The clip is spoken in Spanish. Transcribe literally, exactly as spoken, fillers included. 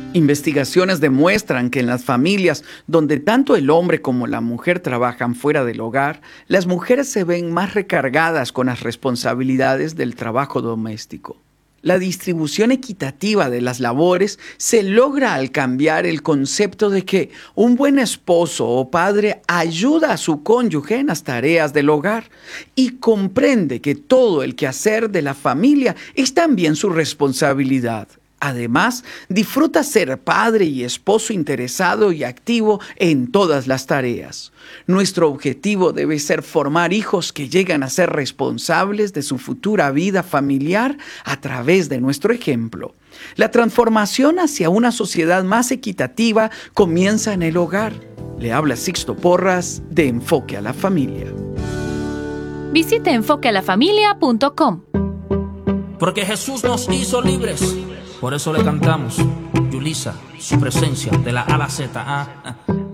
Investigaciones demuestran que en las familias donde tanto el hombre como la mujer trabajan fuera del hogar, las mujeres se ven más recargadas con las responsabilidades del trabajo doméstico. La distribución equitativa de las labores se logra al cambiar el concepto de que un buen esposo o padre ayuda a su cónyuge en las tareas del hogar y comprende que todo el quehacer de la familia es también su responsabilidad. Además, disfruta ser padre y esposo interesado y activo en todas las tareas. Nuestro objetivo debe ser formar hijos que llegan a ser responsables de su futura vida familiar a través de nuestro ejemplo. La transformación hacia una sociedad más equitativa comienza en el hogar. Le habla Sixto Porras de Enfoque a la Familia. Visite enfoque a la familia punto com. Porque Jesús nos hizo libres. Por eso le cantamos, Yulisa, su presencia de la A a la Z. Ah, ah.